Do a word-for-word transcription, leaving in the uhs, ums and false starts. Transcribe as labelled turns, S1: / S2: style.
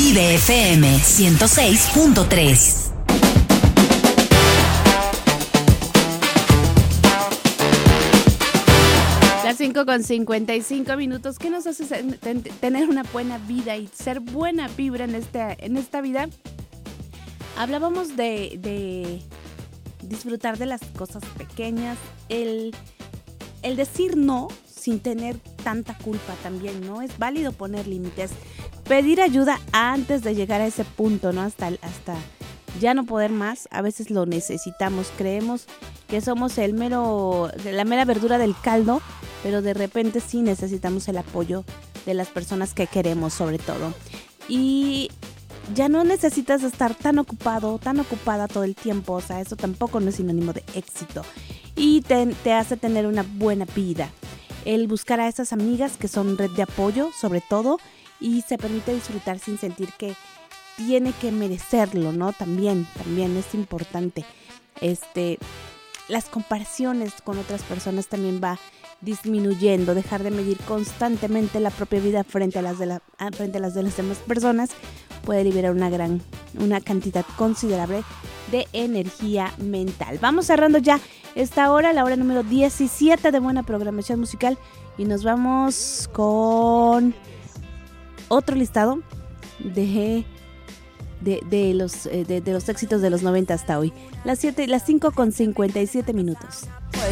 S1: Vive F M ciento seis punto tres.
S2: Las cinco con cincuenta y cinco minutos. ¿Qué nos hace tener una buena vida y ser buena vibra en, este, en esta vida? Hablábamos de, de disfrutar de las cosas pequeñas, el, el decir no sin tener tanta culpa también, ¿no? Es válido poner límites, pedir ayuda antes de llegar a ese punto, ¿no? Hasta, hasta ya no poder más, a veces lo necesitamos, creemos que somos el mero, la mera verdura del caldo, pero de repente sí necesitamos el apoyo de las personas que queremos sobre todo. Y ya no necesitas estar tan ocupado, tan ocupada todo el tiempo, o sea, eso tampoco no es sinónimo de éxito. Y te, te hace tener una buena vida. El buscar a esas amigas que son red de apoyo, sobre todo, y se permite disfrutar sin sentir que tiene que merecerlo, ¿no? También, también es importante. Este, las comparaciones con otras personas también va disminuyendo, dejar de medir constantemente la propia vida frente a las de la, frente a las de las demás personas puede liberar una gran, una cantidad considerable de energía mental. Vamos cerrando ya esta hora, la hora número diecisiete de buena programación musical, y nos vamos con otro listado de de, de los de, de los éxitos de los noventa hasta hoy. Las siete, las cinco con cincuenta y siete minutos.